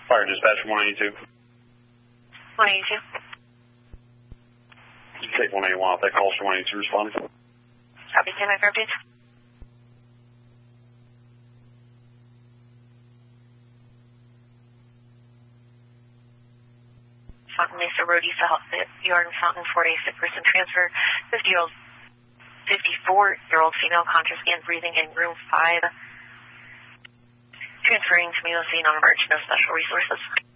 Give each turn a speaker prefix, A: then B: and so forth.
A: Fire dispatch 182.
B: 182.
A: You can take 181 off that call for 182 responding.
B: Copy, stand by for updates. Fountain Mesa Road East Yard and Fountain 4A sick person transfer. 54-year-old female conscious and breathing in room 5. Transferring to Milo Scene on emergency, no special resources.